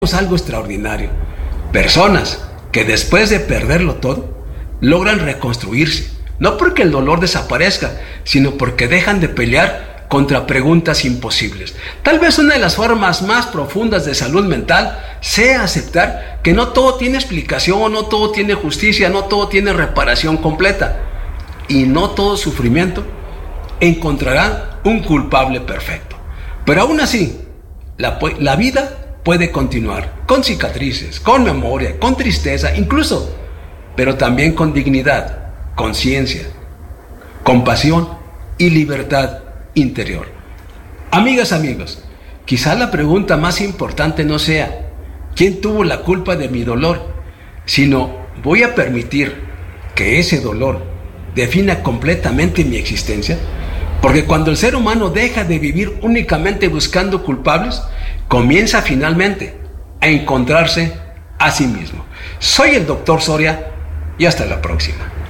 algo extraordinario. Personas que después de perderlo todo, logran reconstruirse. No porque el dolor desaparezca, sino porque dejan de pelear contra preguntas imposibles. Tal vez una de las formas más profundas de salud mental sea aceptar que no todo tiene explicación, no todo tiene justicia, no todo tiene reparación completa. Y no todo sufrimiento encontrará un culpable perfecto. Pero aún así, la vida puede continuar con cicatrices, con memoria, con tristeza, incluso, pero también con dignidad, conciencia, compasión y libertad interior. Amigas, amigos, quizá la pregunta más importante no sea ¿quién tuvo la culpa de mi dolor?, sino ¿voy a permitir que ese dolor defina completamente mi existencia? Porque cuando el ser humano deja de vivir únicamente buscando culpables, comienza finalmente a encontrarse a sí mismo. Soy el Dr. Soria y hasta la próxima.